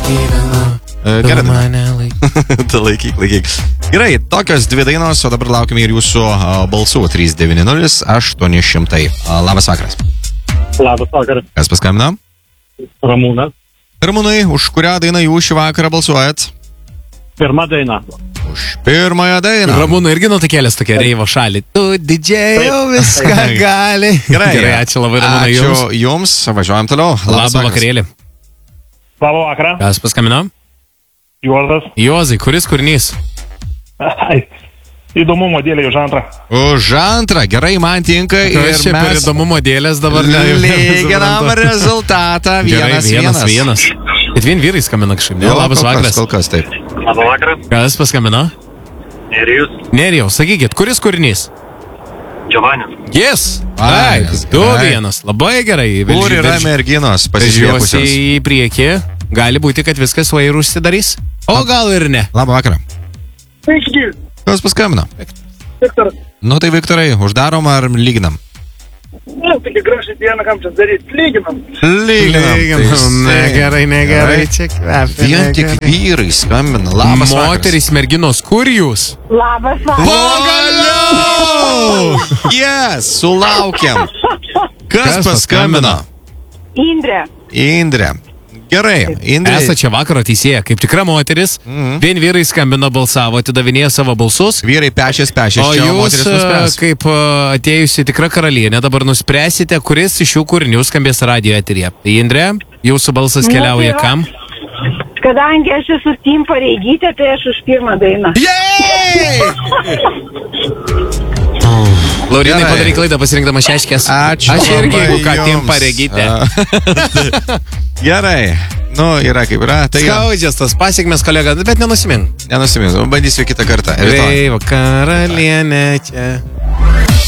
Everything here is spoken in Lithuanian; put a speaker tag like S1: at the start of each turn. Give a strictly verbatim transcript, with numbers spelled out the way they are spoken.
S1: gyvenu.
S2: Gerai,
S1: mane laikyk.
S2: Tai laikyk, laikyk. Gerai, tokios dvi dainos, o dabar laukime ir jūsų uh, balsų. trys devyni nulis aštuoni šimtai. Uh, labas vakaras.
S3: Labas vakaras.
S2: Kas paskambino?
S3: Ramūnas.
S2: Ramūnai, už kurią dainą jūs šį vakarą balsuojat?
S3: Pirma daina.
S2: Už pirmąją dainą.
S1: Ramūnai irgi nutakėlės tokia reivo šalį. Tu didžėjau viską gali.
S2: Gerai,
S1: Gerai, ačiū labai, Ramūnai,
S2: ačiū
S1: jums.
S2: jums. Važiuojam toliau. Labas
S1: Labą vakarėlį.
S3: Labą vakarą.
S1: Kas paskambino?
S3: Juozas.
S1: Juozai, kuris kūrinys?
S3: Ai, įdomumo dėlė už antrą.
S2: Už antrą. Gerai, man tinka.
S1: Kas čia per įdomumo dėlės dabar?
S2: Lyginam rezultatą.
S1: Gerai,
S2: Vienas,
S1: vienas,
S2: vienas.
S1: vienas. Bet vien vyrai skambina kažkaip. Ne,
S2: Jo,
S1: labas
S2: kol kas,
S1: vakaras.
S2: Kol kas, taip.
S3: Labą vakarą.
S1: Kas paskambino?
S3: Nerijus.
S1: Nerijau, sakykit, kuris kūrinys?
S3: Giovanis.
S1: Yes.
S2: Ai,
S1: Taip, du
S2: gerai.
S1: vienas. Labai gerai.
S2: Kur yra merginos
S1: Važiuosi
S2: pasižiūrėjusios?
S1: į priekį. Gali būti, kad viskas va ir užsidarys. O gal ir ne.
S2: Labą vakarą.
S3: Sveiki.
S2: Kas paskambino?
S3: Viktoras.
S2: Nu tai, Viktorai, uždarom ar lyginam?
S3: Nu, tik gražiai dieną, kam čia daryti. Lyginam.
S2: Lyginam.
S1: Negerai, negerai. Čia kvepia.
S2: Vien tik
S1: negerai.
S2: vyrai skambina. Labas vakaras.
S1: Moterys, merginos, kur jūs?
S4: Labas vakaras.
S2: Pagaliau! Yes, sulaukėm. Kas
S1: Kas
S2: paskambino?
S4: Indrė.
S2: Indrė. Gerai, Indrė.
S1: Esate čia vakaro teisėja, kaip tikra moteris.
S2: Mhm.
S1: Vien vyrai skambino, balsavo, atidavinėjo savo balsus.
S2: Vyrai pešės, pešės.
S1: O
S2: čia
S1: jūs,
S2: moteris nuspręs.
S1: kaip a, atėjusi tikra karalienė, dabar nuspręsite, kuris iš šių kūrinių skambės radio eteryje. Tai Indrė, jūsų balsas
S4: Nu,
S1: keliauja
S4: tai va.
S1: kam?
S4: Kadangi aš esu Steam pareigyti, tai aš už pirmą dainą.
S2: Jej!
S1: Laurinai,
S2: Gerai.
S1: padaryk klaidą pasirinkdama šeškės.
S2: Ačiū.
S1: Aš irgi,
S2: labai
S1: jeigu ką, tim
S2: jums.
S1: pareigyti.
S2: A, Gerai. Nu, yra kaip yra. Tai
S1: Skaudžias tas pasiekmes, kolega, bet nenusimink.
S2: nenusimins. Bandysiu kitą kartą. Rytoj.
S1: Reivo karalienė čia.